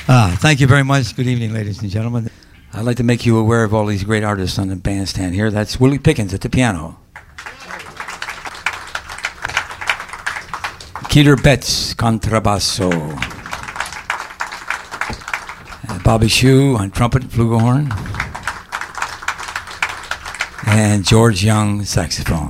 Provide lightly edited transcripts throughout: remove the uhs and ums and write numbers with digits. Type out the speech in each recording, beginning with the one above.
Thank you very much. Good evening, ladies and gentlemen. I'd like to make you aware of all these great artists on the bandstand here. That's Willie Pickens at the piano. Keter Betts, contrabasso. Bobby Shue on trumpet and flugelhorn. And George Young, saxophone.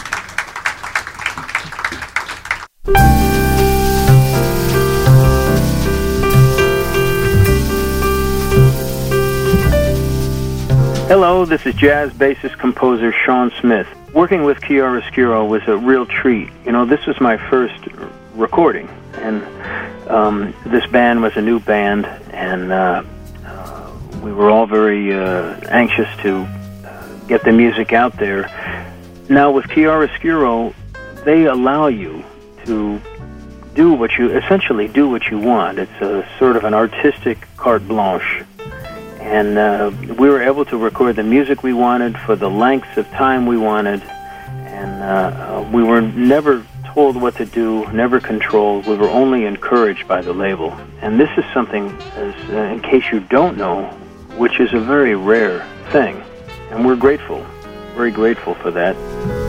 Hello, this is jazz bassist composer Sean Smith. Working with Chiaroscuro was a real treat. You know, this was my first recording, and this band was a new band, and we were all very anxious to get the music out there. Now with Chiaroscuro, they allow you to essentially do what you want. It's a sort of an artistic carte blanche. And we were able to record the music we wanted for the lengths of time we wanted, and we were never told what to do, never controlled. We were only encouraged by the label. And this is something, in case you don't know, which is a very rare thing. And we're grateful, very grateful for that.